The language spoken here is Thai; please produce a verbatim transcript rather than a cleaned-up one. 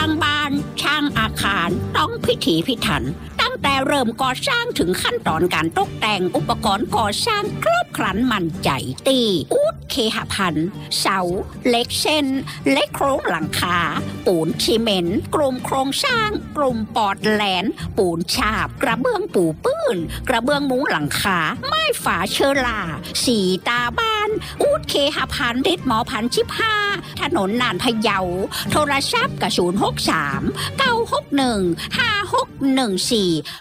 างบ้านช่างอาคารต้องพิถีพิถันตั้งแต่เริ่มก่อสร้างถึงขั้นตอนการตกแต่งอุปกรณ์ก่อสร้างครบครันมั่นใจตีอูดเคหพันธ์เสาเหล็กเส้นเล็กโครงหลังคาปูนซีเมนต์กลุ่มโครงสร้างกลุ่มปอดแหลนปูนฉาบกระเบื้องปูปื้นกระเบื้องมุ้งหลังคาไม้ฝาเชอราสีตาบ้านอูดเคหพันธ์ริดหมอพันชิบห้าถนนน่านพะเยาโทรศัพท์กับศูนย์หกสามเก้าหกหนึ่งห้าหกหนึ่งสี่